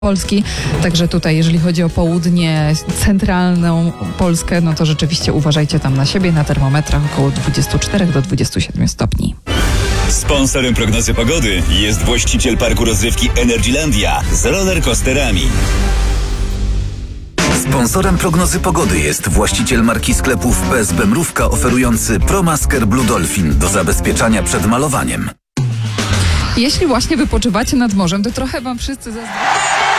Polski. Także tutaj, jeżeli chodzi o południe, centralną Polskę, no to rzeczywiście uważajcie tam na siebie. Na termometrach około 24 do 27 stopni. Sponsorem prognozy pogody jest właściciel parku rozrywki Energylandia z rollercoasterami. Sponsorem prognozy pogody jest właściciel marki sklepów PSB Mrówka oferujący ProMasker Blue Dolphin do zabezpieczania przed malowaniem. Jeśli właśnie wypoczywacie nad morzem, to trochę wam wszyscy zazdroszczą.